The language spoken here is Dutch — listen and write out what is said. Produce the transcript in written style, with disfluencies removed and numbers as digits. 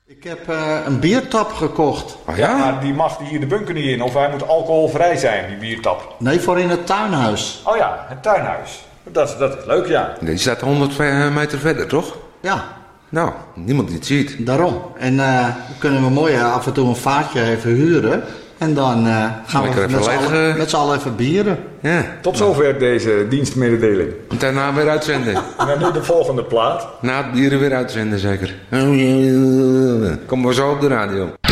Ik heb een biertap gekocht. Oh ja? Maar die mag hier de bunker niet in. Of hij moet alcoholvrij zijn, die biertap. Nee, voor in het tuinhuis. Oh ja, het tuinhuis. Dat is leuk, ja. Die staat 100 meter verder, toch? Ja, Nou, niemand die het ziet. daarom. En dan kunnen we mooi af en toe een vaartje even huren. En dan gaan Lekker we even met z'n allen even bieren. Ja. Tot zover deze dienstmededeling. En daarna weer uitzenden. En dan nu de volgende plaat. Na het bieren weer uitzenden, zeker. Komen we zo op de radio.